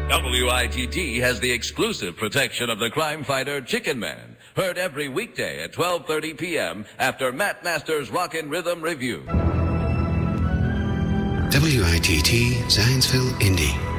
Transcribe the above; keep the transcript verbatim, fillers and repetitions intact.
W I T T has the exclusive protection of the crime fighter Chicken Man. Heard every weekday at twelve thirty p.m. after Matt Masters' Rockin' Rhythm Review. W I T T Zanesville, Indy.